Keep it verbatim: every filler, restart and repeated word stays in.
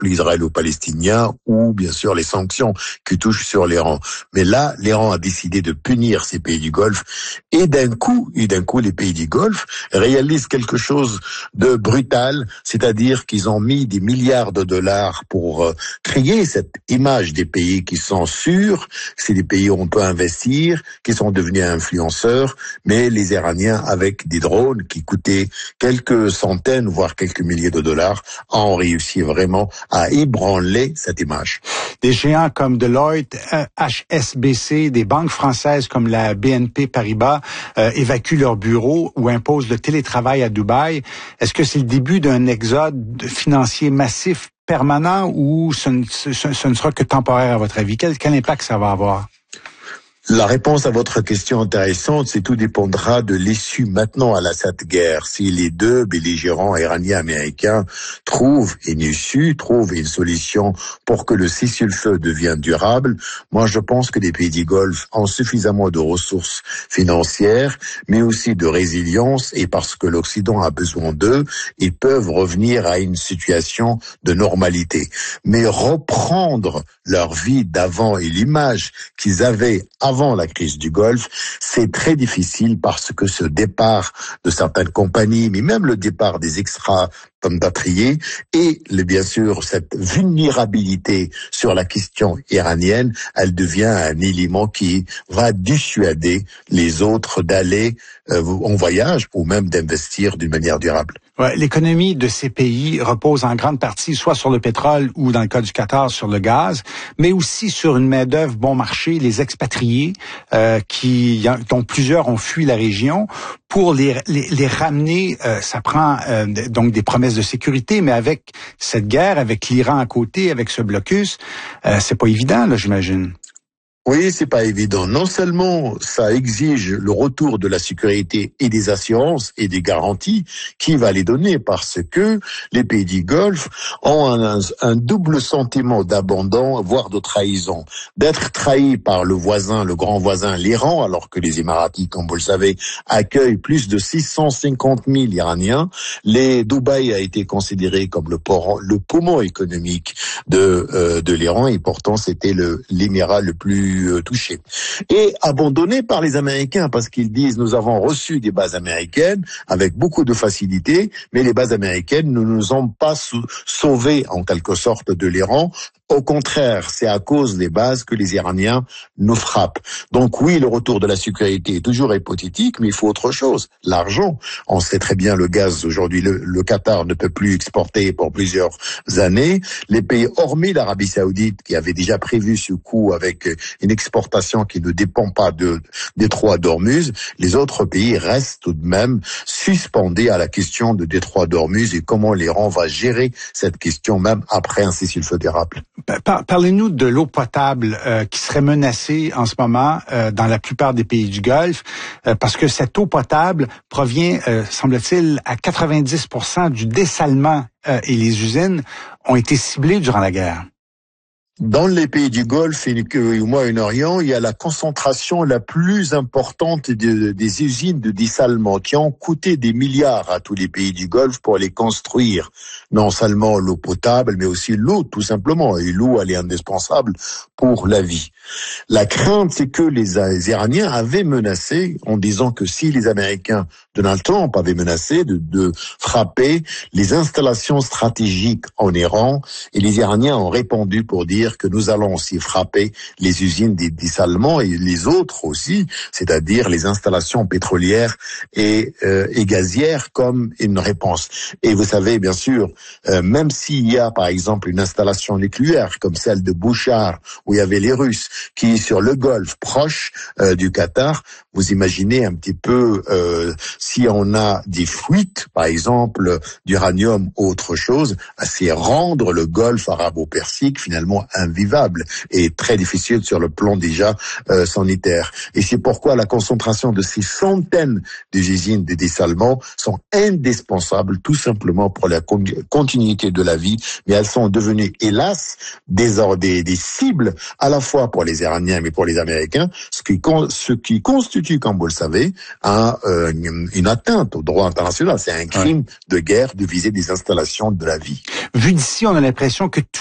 conflit israélo-palestinien ou bien sûr les sanctions qui touchent sur l'Iran. Mais là, l'Iran a décidé de punir ces pays du Golfe et d'un coup, et d'un coup, les pays du Golfe réalisent quelque chose de brutal, c'est-à-dire qu'ils ont mis des milliards de dollars pour euh, créer cette image des pays qui sont sûrs, c'est des pays où on peut investir, qui sont devenus influenceurs, mais les Iraniens avec des drones qui coûtaient quelques centaines, voire quelques milliers de dollars, ont réussi vraiment à ébranler cette image. Des géants comme Deloitte, H S B C, des banques françaises comme la B N P Paribas euh, évacuent leurs bureaux ou imposent le télétravail à Dubaï. Est-ce que c'est le début d'un exode financier massif permanent ou ce ne, ce, ce ne sera que temporaire à votre avis? Quel, quel impact ça va avoir? La réponse à votre question intéressante, c'est tout dépendra de l'issue maintenant à la, cette guerre. Si les deux belligérants iraniens américains trouvent une issue, trouvent une solution pour que le cessez-le-feu devienne durable, moi je pense que les pays du Golfe ont suffisamment de ressources financières, mais aussi de résilience, et parce que l'Occident a besoin d'eux, ils peuvent revenir à une situation de normalité. Mais reprendre leur vie d'avant et l'image qu'ils avaient avant la crise du Golfe, c'est très difficile parce que ce départ de certaines compagnies, mais même le départ des extra-compatriotes et le, bien sûr cette vulnérabilité sur la question iranienne, elle devient un élément qui va dissuader les autres d'aller euh, en voyage ou même d'investir d'une manière durable. Ouais, l'économie de ces pays repose en grande partie soit sur le pétrole ou, dans le cas du Qatar, sur le gaz, mais aussi sur une main-d'œuvre bon marché, les expatriés, euh, qui, dont plusieurs ont fui la région. Pour les, les, les ramener, euh, ça prend euh, donc des promesses de sécurité, mais avec cette guerre, avec l'Iran à côté, avec ce blocus, euh, c'est pas évident, là, j'imagine. Oui, c'est pas évident. Non seulement ça exige le retour de la sécurité et des assurances et des garanties, qui va les donner parce que les pays du Golfe ont un, un double sentiment d'abandon, voire de trahison. D'être trahi par le voisin, le grand voisin, l'Iran, alors que les Émiratis, comme vous le savez, accueillent plus de six cent cinquante mille Iraniens. Les Dubaï a été considéré comme le, port, le poumon économique de, euh, de l'Iran et pourtant c'était le, l'émirat le plus touché. Et abandonné par les Américains parce qu'ils disent nous avons reçu des bases américaines avec beaucoup de facilité, mais les bases américaines ne nous ont pas sauvés en quelque sorte de l'Iran. Au contraire, c'est à cause des bases que les Iraniens nous frappent. Donc oui, le retour de la sécurité est toujours hypothétique, mais il faut autre chose. L'argent. On sait très bien le gaz aujourd'hui. Le, le Qatar ne peut plus exporter pour plusieurs années. Les pays, hormis l'Arabie Saoudite, qui avait déjà prévu ce coup avec une exportation qui ne dépend pas de détroit d'Ormuz, les autres pays restent tout de même suspendus à la question de détroit d'Ormuz et comment l'Iran va gérer cette question même après un cessez-le-feu durable. Parlez-nous de l'eau potable euh, qui serait menacée en ce moment euh, dans la plupart des pays du Golfe, euh, parce que cette eau potable provient, euh, semble-t-il, à quatre-vingt-dix pour cent du dessalement euh, et les usines ont été ciblées durant la guerre. Dans les pays du Golfe et au Moyen-Orient, il y a la concentration la plus importante de, des usines de dessalement qui ont coûté des milliards à tous les pays du Golfe pour les construire. Non seulement l'eau potable, mais aussi l'eau tout simplement. Et l'eau, elle est indispensable pour la vie. La crainte, c'est que les Iraniens avaient menacé en disant que si les Américains, Donald Trump avait menacé de, de frapper les installations stratégiques en Iran, et les Iraniens ont répondu pour dire que nous allons aussi frapper les usines des dessalement et les autres aussi, c'est-à-dire les installations pétrolières et, euh, et gazières comme une réponse. Et vous savez, bien sûr, euh, même s'il y a par exemple une installation nucléaire comme celle de Bouchar, où il y avait les Russes, qui est sur le Golfe proche euh, du Qatar, vous imaginez un petit peu euh, si on a des fuites, par exemple d'uranium ou autre chose, c'est rendre le Golfe arabo-persique finalement invivable et très difficile sur le plan déjà euh, sanitaire. Et c'est pourquoi la concentration de ces centaines d'usines de dessalement sont indispensables tout simplement pour la con- continuité de la vie, mais elles sont devenues hélas des, des, des cibles à la fois pour les Iraniens mais pour les Américains, ce qui, ce qui constitue, comme vous le savez, un, euh, une atteinte au droit international. C'est un crime ouais. de guerre de viser des installations de la vie. Vu d'ici, on a l'impression que tout